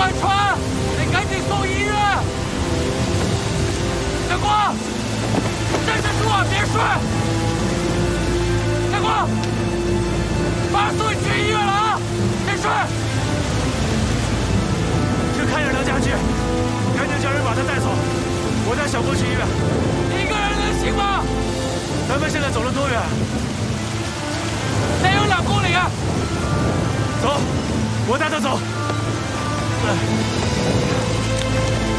断船，得赶紧送医院。大光，站着住啊，别睡。大光，马上送你去医院了啊，别睡。 这看着梁家驹，赶紧叫人把他带走。我带小郭去医院。 一个人能行吗？ 咱们现在走了多远？ 再有2公里。 走，我带他走。